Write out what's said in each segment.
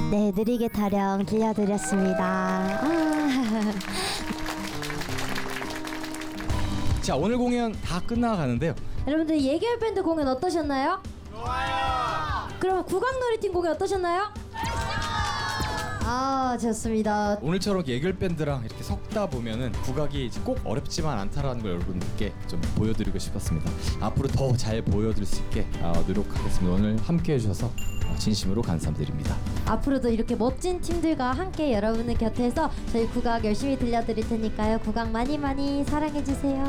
네, 느리게 타령 들려드렸습니다. 자, 오늘 공연 다 끝나가는데요. 여러분들 예결 밴드 공연 어떠셨나요? 좋아요. 그럼 국악놀이팀 공연 어떠셨나요? 아, 좋습니다. 오늘처럼 예결 밴드랑 이렇게 섞다 보면은 국악이 이제 꼭 어렵지만 않다라는 걸 여러분들께 좀 보여드리고 싶었습니다. 앞으로 더 잘 보여드릴 수 있게 노력하겠습니다. 오늘 함께 해주셔서 진심으로 감사드립니다. 앞으로도 이렇게 멋진 팀들과 함께 여러분의 곁에서 저희 국악 열심히 들려드릴 테니까요. 국악 많이 많이 사랑해주세요.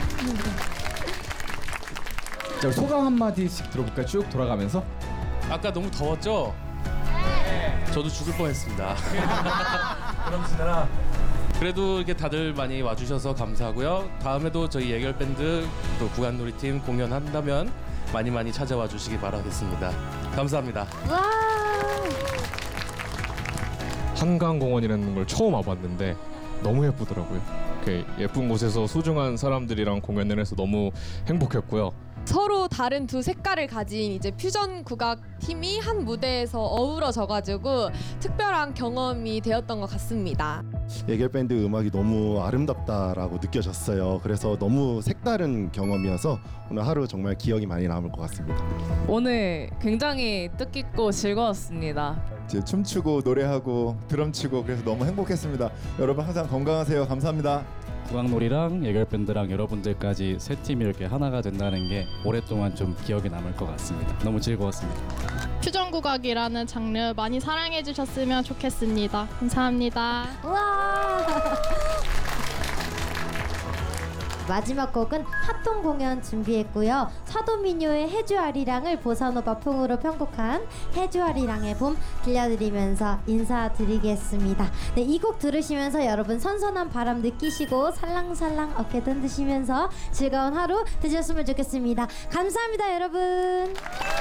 자, 우리 소감 한마디씩 들어볼까요? 쭉 돌아가면서. 아까 너무 더웠죠? 네. 저도 죽을 뻔했습니다. 그럼시더라. 그래도 이렇게 다들 많이 와주셔서 감사하고요. 다음에도 저희 예결 밴드 또 국악놀이팀 공연한다면 많이 많이 찾아와 주시기 바라겠습니다. 감사합니다. 와! 한강공원이라는 걸 처음 와봤는데 너무 예쁘더라고요. 이렇게 예쁜 곳에서 소중한 사람들이랑 공연을 해서 너무 행복했고요. 서로 다른 두 색깔을 가진 이제 퓨전 국악 팀이 한 무대에서 어우러져가지고 특별한 경험이 되었던 것 같습니다. 예결 밴드 음악이 너무 아름답다라고 느껴졌어요. 그래서 너무 색다른 경험이어서 오늘 하루 정말 기억이 많이 남을 것 같습니다. 오늘 굉장히 뜻깊고 즐거웠습니다. 이제 춤추고 노래하고 드럼 치고 그래서 너무 행복했습니다. 여러분 항상 건강하세요. 감사합니다. 국악놀이랑 예결밴드랑 여러분들까지 세 팀이 이렇게 하나가 된다는 게 오랫동안 좀 기억에 남을 것 같습니다. 너무 즐거웠습니다. 퓨전국악이라는 장르 많이 사랑해 주셨으면 좋겠습니다. 감사합니다. 와! 마지막 곡은 합동 공연 준비했고요. 사도민요의 해주아리랑을 보사노바 풍으로 편곡한 해주아리랑의 봄 들려드리면서 인사드리겠습니다. 네, 이 곡 들으시면서 여러분 선선한 바람 느끼시고 살랑살랑 어깨 흔드시면서 즐거운 하루 되셨으면 좋겠습니다. 감사합니다, 여러분.